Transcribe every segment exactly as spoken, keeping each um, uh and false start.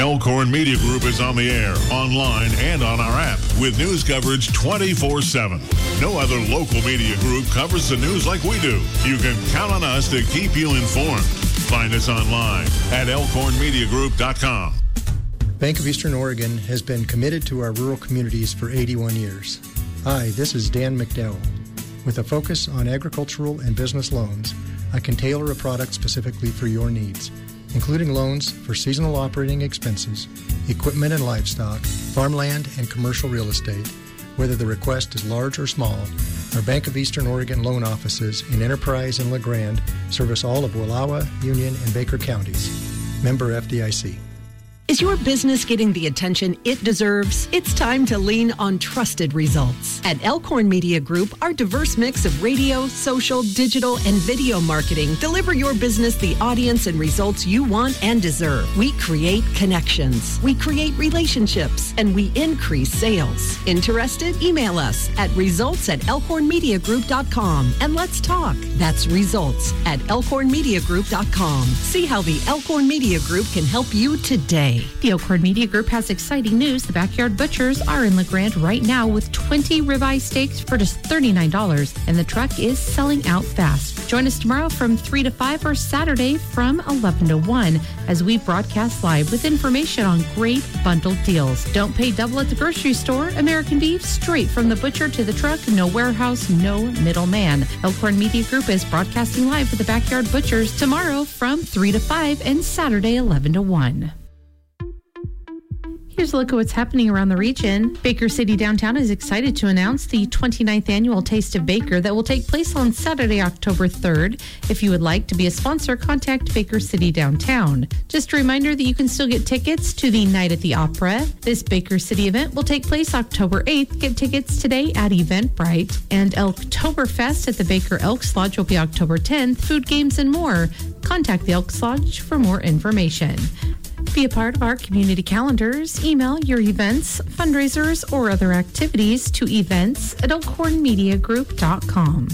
Elkhorn Media Group is on the air, online, and on our app with news coverage twenty-four seven. No other local media group covers the news like we do. You can count on us to keep you informed. Find us online at elkhorn media group dot com. Bank of Eastern Oregon has been committed to our rural communities for eighty-one years. Hi, this is Dan McDowell. With a focus on agricultural and business loans, I can tailor a product specifically for your needs, including loans for seasonal operating expenses, equipment and livestock, farmland, and commercial real estate. Whether the request is large or small, our Bank of Eastern Oregon loan offices in Enterprise and LeGrand service all of Wallowa, Union, and Baker counties. Member F D I C. Is your business getting the attention it deserves? It's time to lean on trusted results. At Elkhorn Media Group, our diverse mix of radio, social, digital, and video marketing deliver your business the audience and results you want and deserve. We create connections, we create relationships, and we increase sales. Interested? Email us at results at elkhorn media group dot com and let's talk. That's results at elkhorn media group dot com. See how the Elkhorn Media Group can help you today. The Elkhorn Media Group has exciting news. The Backyard Butchers are in LeGrand right now with twenty ribeye steaks for just thirty-nine dollars, and the truck is selling out fast. Join us tomorrow from three to five or Saturday from eleven to one as we broadcast live with information on great bundled deals. Don't pay double at the grocery store. American beef straight from the butcher to the truck. No warehouse, no middleman. Elkhorn Media Group is broadcasting live with the Backyard Butchers tomorrow from three to five and Saturday eleven to one. Here's a look at what's happening around the region. Baker City Downtown is excited to announce the twenty-ninth Annual Taste of Baker that will take place on Saturday, October third. If you would like to be a sponsor, contact Baker City Downtown. Just a reminder that you can still get tickets to the Night at the Opera. This Baker City event will take place October eighth. Get tickets today at Eventbrite. And Elktoberfest at the Baker Elks Lodge will be October tenth. Food, games, and more. Contact the Elks Lodge for more information. Be a part of our community calendars. Email your events, fundraisers, or other activities to events at elkhorn media group dot com.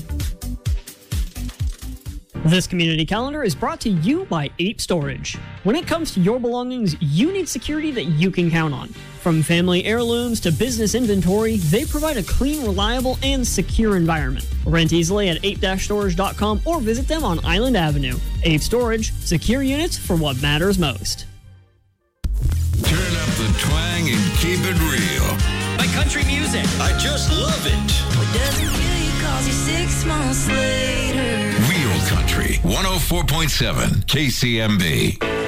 This community calendar is brought to you by Ape Storage. When it comes to your belongings, you need security that you can count on. From family heirlooms to business inventory, they provide a clean, reliable, and secure environment. Rent easily at ape dash storage dot com or visit them on Island Avenue. Ape Storage, secure units for what matters most. Turn up the twang and keep it real. My country music. I just love it. What doesn't kill you calls you six months later. Real Country, one oh four point seven K C M B.